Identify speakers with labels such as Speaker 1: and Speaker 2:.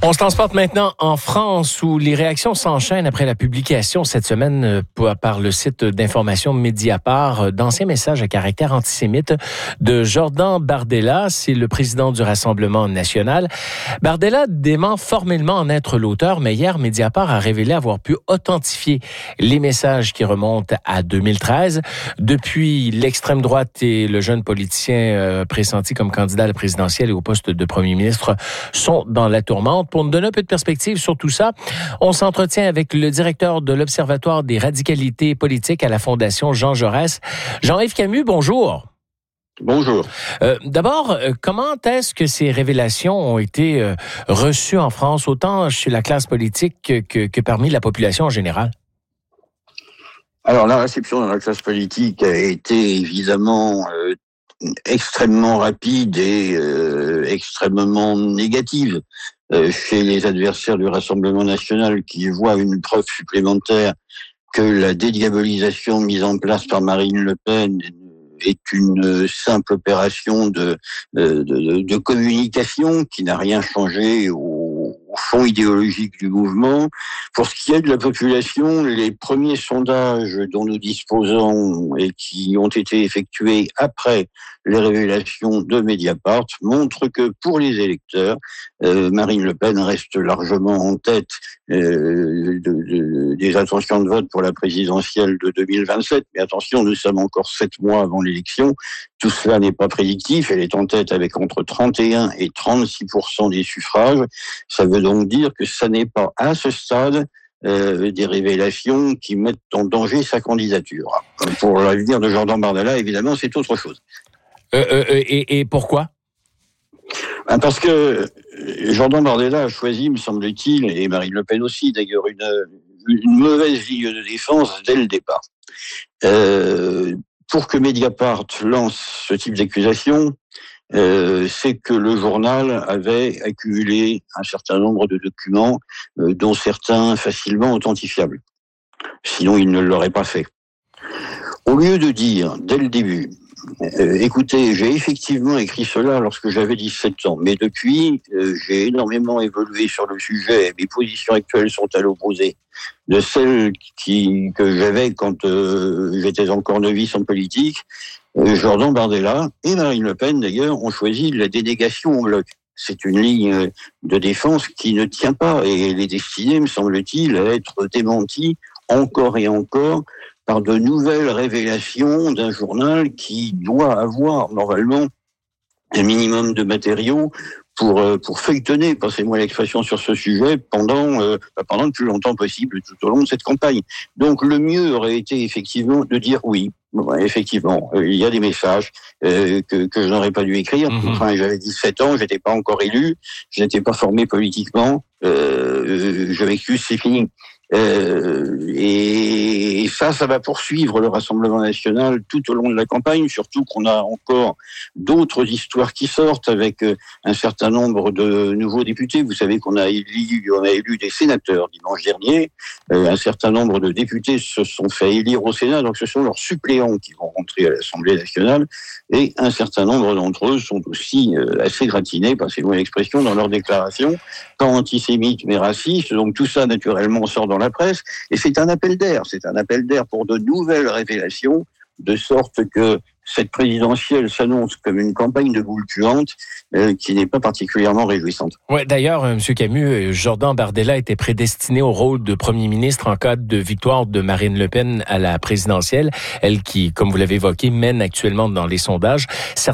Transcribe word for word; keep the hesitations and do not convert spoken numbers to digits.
Speaker 1: On se transporte maintenant en France où les réactions s'enchaînent après la publication cette semaine par le site d'information Mediapart d'anciens messages à caractère antisémite de Jordan Bardella. C'est le président du Rassemblement national. Bardella dément formellement en être l'auteur, mais hier, Mediapart a révélé avoir pu authentifier les messages qui remontent à deux mille treize. Depuis, l'extrême droite et le jeune politicien pressenti comme candidat à la présidentielle et au poste de premier ministre sont dans la tourmente. Pour nous donner un peu de perspective sur tout ça, on s'entretient avec le directeur de l'Observatoire des radicalités politiques à la Fondation Jean Jaurès. Jean-Yves Camus, bonjour.
Speaker 2: Bonjour.
Speaker 1: Euh, d'abord, euh, comment est-ce que ces révélations ont été euh, reçues en France, autant chez la classe politique que, que, que parmi la population en général?
Speaker 2: Alors, la réception dans la classe politique a été évidemment euh, extrêmement rapide et euh, extrêmement négative. Euh, chez les adversaires du Rassemblement national qui voient une preuve supplémentaire que la dédiabolisation mise en place par Marine Le Pen est une simple opération de, de, de, de communication qui n'a rien changé au, au fond idéologique du mouvement. Pour ce qui est de la population, les premiers sondages dont nous disposons et qui ont été effectués après les révélations de Mediapart montrent que pour les électeurs, euh, Marine Le Pen reste largement en tête euh, de, de, des intentions de vote pour la présidentielle de deux mille vingt-sept. Mais attention, nous sommes encore sept mois avant l'élection. Tout cela n'est pas prédictif. Elle est en tête avec entre trente et un et trente-six pour cent des suffrages. Ça veut donc dire que ça n'est pas à ce stade Euh, des révélations qui mettent en danger sa candidature. Pour l'avenir de Jordan Bardella, évidemment, c'est autre chose.
Speaker 1: Euh, euh, et, et pourquoi ?
Speaker 2: Parce que Jordan Bardella a choisi, me semble-t-il, et Marine Le Pen aussi, d'ailleurs, une, une mauvaise ligne de défense dès le départ. Euh, pour que Mediapart lance ce type d'accusation, Euh, c'est que le journal avait accumulé un certain nombre de documents, euh, dont certains facilement authentifiables. Sinon, il ne l'aurait pas fait. Au lieu de dire, dès le début, euh, écoutez, j'ai effectivement écrit cela lorsque j'avais dix-sept ans, mais depuis, euh, j'ai énormément évolué sur le sujet. Mes positions actuelles sont à l'opposé de celles qui, que j'avais quand euh, j'étais encore novice en politique. Jordan Bardella et Marine Le Pen, d'ailleurs, ont choisi la dénégation en bloc. C'est une ligne de défense qui ne tient pas et elle est destinée, me semble-t-il, à être démentie encore et encore par de nouvelles révélations d'un journal qui doit avoir, normalement, un minimum de matériaux pour pour feuilletonner, passez-moi l'expression sur ce sujet, pendant euh, pendant le plus longtemps possible tout au long de cette campagne. Donc le mieux aurait été effectivement de dire oui, effectivement, euh, il y a des messages euh, que que je n'aurais pas dû écrire. Mmh. Enfin, j'avais dix-sept ans, j'étais pas encore élu, je n'étais pas formé politiquement. Euh, je m'excuse, c'est fini. Euh, et ça, ça va poursuivre le Rassemblement national tout au long de la campagne, surtout qu'on a encore d'autres histoires qui sortent avec un certain nombre de nouveaux députés. Vous savez qu'on a élu, on a élu des sénateurs dimanche dernier. Euh, un certain nombre de députés se sont fait élire au Sénat, donc ce sont leurs suppléants qui vont rentrer à l'Assemblée nationale. Et un certain nombre d'entre eux sont aussi euh, assez gratinés, passez-moi l'expression, dans leurs déclarations, pas antisémites mais racistes. Donc tout ça, naturellement, sort dans la presse. Et c'est un appel d'air. C'est un appel d'air pour de nouvelles révélations, de sorte que cette présidentielle s'annonce comme une campagne de boules puantes euh, qui n'est pas particulièrement réjouissante.
Speaker 1: Ouais, d'ailleurs, euh, M. Camus, Jordan Bardella était prédestiné au rôle de premier ministre en cas de victoire de Marine Le Pen à la présidentielle. Elle qui, comme vous l'avez évoqué, mène actuellement dans les sondages. Certains